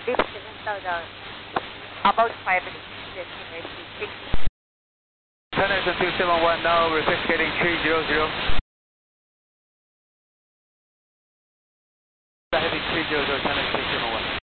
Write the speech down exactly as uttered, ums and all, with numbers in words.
Represent the about five minutes destination. China two seven one now, request getting three zero zero. Heading three zero zero, China two seven one.